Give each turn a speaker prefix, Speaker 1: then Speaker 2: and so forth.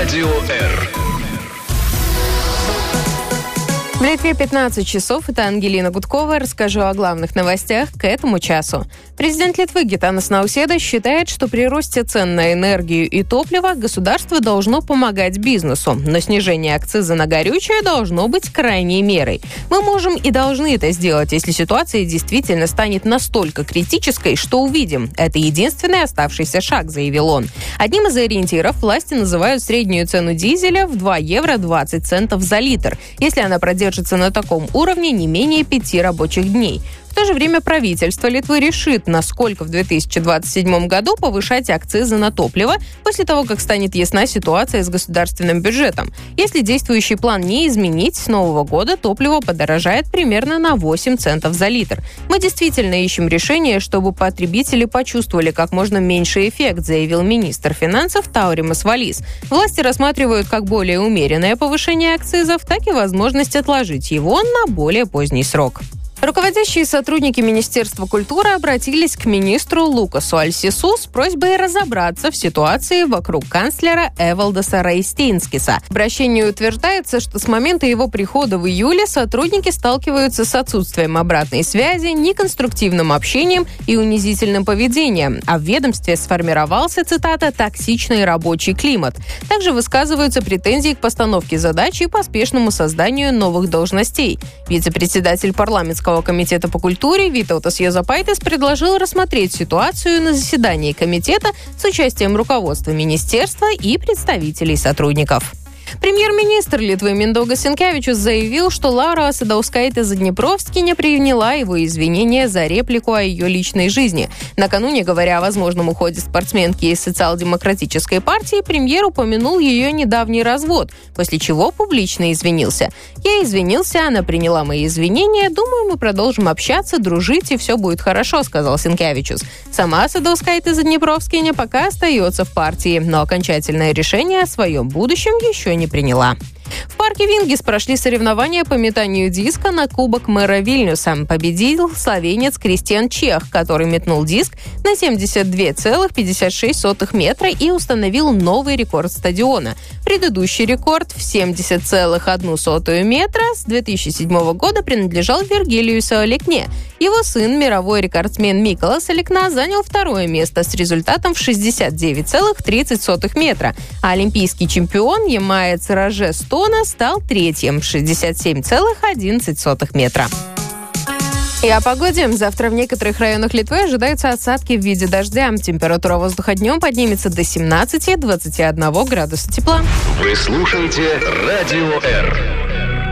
Speaker 1: Радио Р.
Speaker 2: В Литве 15 часов. Это Ангелина Гудкова. Расскажу о главных новостях к этому часу. Президент Литвы Гитанас Науседа считает, что при росте цен на энергию и топливо государство должно помогать бизнесу, но снижение акциза на горючее должно быть крайней мерой. Мы можем и должны это сделать, если ситуация действительно станет настолько критической, что увидим. Это единственный оставшийся шаг, заявил он. Одним из ориентиров власти называют среднюю цену дизеля в 2 евро 20 центов за литр, если она продержится на таком уровне не менее 5 рабочих дней. В то же время правительство Литвы решит, насколько в 2027 году повышать акцизы на топливо после того, как станет ясна ситуация с государственным бюджетом. Если действующий план не изменить, с нового года топливо подорожает примерно на 8 центов за литр. Мы действительно ищем решение, чтобы потребители почувствовали как можно меньший эффект, заявил министр финансов Тауримас Валис. Власти рассматривают как более умеренное повышение акцизов, так и возможность отложить его на более поздний срок. Руководящие сотрудники Министерства культуры обратились к министру Лукасу Альсису с просьбой разобраться в ситуации вокруг канцлера Эвалдаса Райстинскиса. В обращении утверждается, что с момента его прихода в июле сотрудники сталкиваются с отсутствием обратной связи, неконструктивным общением и унизительным поведением, а в ведомстве сформировался, цитата, «токсичный рабочий климат». Также высказываются претензии к постановке задач и поспешному созданию новых должностей. Вице-председатель парламентского комитета по культуре Витаутас Йозапайтис предложил рассмотреть ситуацию на заседании комитета с участием руководства министерства и представителей сотрудников. Премьер-министр Литвы Миндаугас Синкевичус заявил, что Лаура Садаускайте-Заднепровскине приняла его извинения за реплику о ее личной жизни. Накануне, говоря о возможном уходе спортсменки из социал-демократической партии, премьер упомянул ее недавний развод, после чего публично извинился. «Я извинился, она приняла мои извинения. Думаю, мы продолжим общаться, дружить, и все будет хорошо», — сказал Синкевичус. Сама Садаускайте-Заднепровскине пока остается в партии, но окончательное решение о своем будущем еще не приняла. В парке Вингис прошли соревнования по метанию диска на Кубок мэра Вильнюса. Победил словенец Кристиан Чех, который метнул диск на 72,56 метра и установил новый рекорд стадиона. Предыдущий рекорд в 70,1 метра с 2007 года принадлежал Вергилиусу Олекне. Его сын, мировой рекордсмен Миколас Олекна, занял второе место с результатом в 69,30 метра, а олимпийский чемпион ямаец Роже Стона стал третьим в 67,11 метра. И о погоде. Завтра в некоторых районах Литвы ожидаются осадки в виде дождя. Температура воздуха днем поднимется до 17-21 градуса тепла.
Speaker 1: Вы слушаете Радио Р.